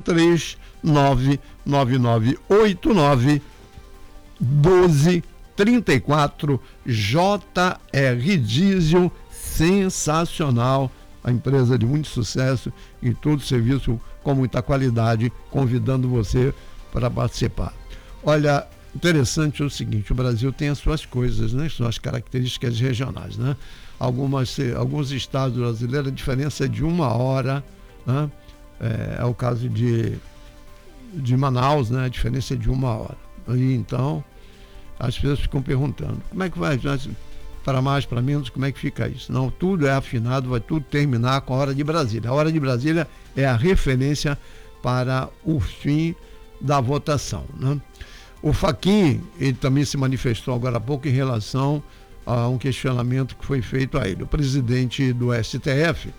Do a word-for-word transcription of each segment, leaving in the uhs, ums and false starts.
três nove nove nove oito nove doze trinta e quatro. J R Diesel, sensacional, a empresa de muito sucesso e todo serviço com muita qualidade, convidando você para participar. Olha, interessante é o seguinte, o Brasil tem as suas coisas, né? Suas características regionais, né? Algumas, alguns estados brasileiros, a diferença é de uma hora, né? É, é o caso de, de Manaus, né? A diferença é de uma hora. E então, as pessoas ficam perguntando, como é que vai, para mais, para menos, como é que fica isso? Não, tudo é afinado, vai tudo terminar com a hora de Brasília. A hora de Brasília é a referência para o fim da votação, né? O Fachin, ele também se manifestou agora há pouco em relação a um questionamento que foi feito a ele. O presidente do S T F,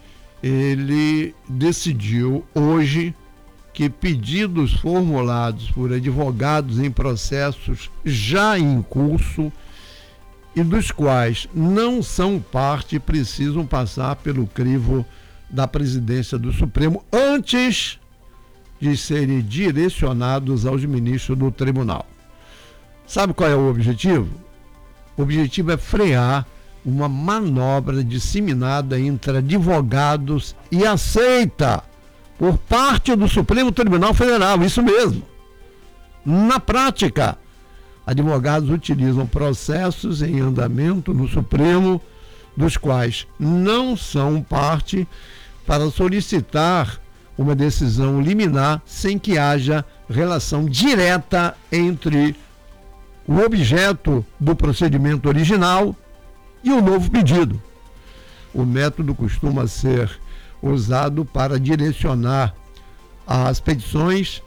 ele decidiu hoje que pedidos formulados por advogados em processos já em curso e dos quais não são parte precisam passar pelo crivo da presidência do Supremo antes de serem direcionados aos ministros do tribunal. Sabe qual é o objetivo? O objetivo é frear uma manobra disseminada entre advogados e aceita por parte do Supremo Tribunal Federal, isso mesmo. Na prática, advogados utilizam processos em andamento no Supremo, dos quais não são parte, para solicitar uma decisão liminar sem que haja relação direta entre o objeto do procedimento original e o novo pedido. O método costuma ser usado para direcionar as petições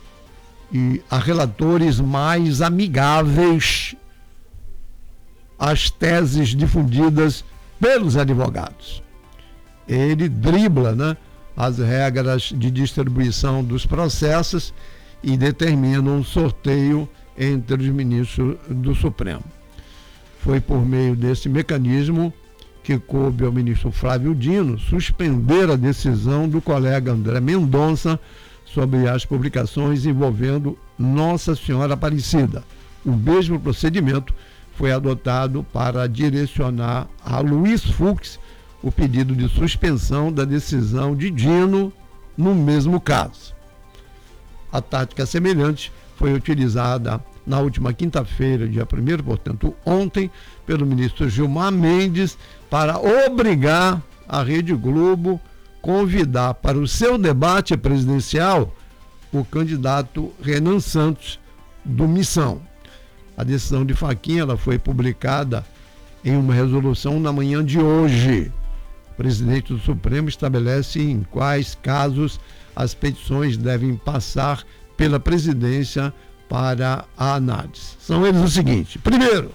e a relatores mais amigáveis às teses difundidas pelos advogados. Ele dribla, né, as regras de distribuição dos processos e determina um sorteio entre os ministros do Supremo. Foi por meio desse mecanismo que coube ao ministro Flávio Dino suspender a decisão do colega André Mendonça sobre as publicações envolvendo Nossa Senhora Aparecida. O mesmo procedimento foi adotado para direcionar a Luiz Fux o pedido de suspensão da decisão de Dino no mesmo caso. A tática semelhante foi utilizada na última quinta-feira, dia primeiro, portanto ontem, pelo ministro Gilmar Mendes, para obrigar a Rede Globo a convidar para o seu debate presidencial o candidato Renan Santos, do Missão. A decisão de Fachin, ela foi publicada em uma resolução na manhã de hoje. O presidente do Supremo estabelece em quais casos as petições devem passar pela presidência para a análise. São eles o seguinte: primeiro,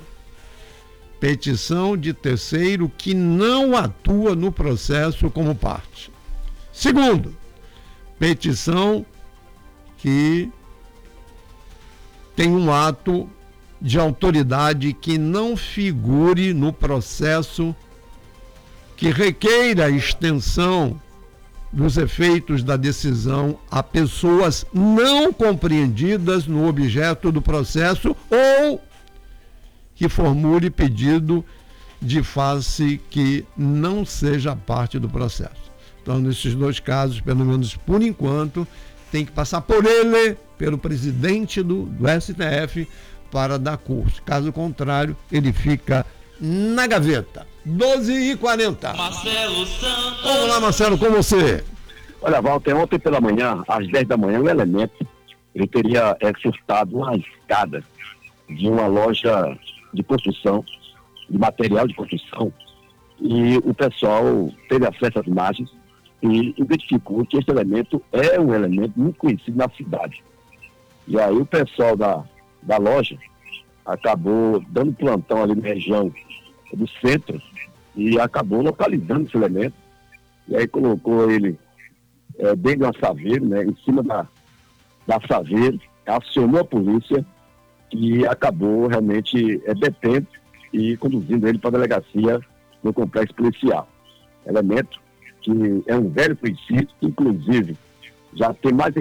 petição de terceiro que não atua no processo como parte. Segundo, petição que tem um ato de autoridade que não figure no processo, que requeira a extensão dos efeitos da decisão a pessoas não compreendidas no objeto do processo ou que formule pedido de face que não seja parte do processo. Então, nesses dois casos, pelo menos por enquanto, tem que passar por ele, pelo presidente do, do S T F, para dar curso. Caso contrário, ele fica na gaveta. doze e quarenta. Marcelo Santos. Vamos lá, Marcelo, com você. Olha, Walter, ontem pela manhã, às dez da manhã, um elemento, ele teria é, furtado uma escada de uma loja de construção, de material de construção, e o pessoal teve acesso às imagens e identificou que esse elemento é um elemento muito conhecido na cidade. E aí o pessoal da, da loja acabou dando plantão ali na região do centro e acabou localizando esse elemento, e aí colocou ele é, dentro de uma saveira, né, em cima da, da saveira, acionou a polícia e acabou realmente é, detendo e conduzindo ele para a delegacia no complexo policial. Elemento que é um velho conhecido, inclusive já tem mais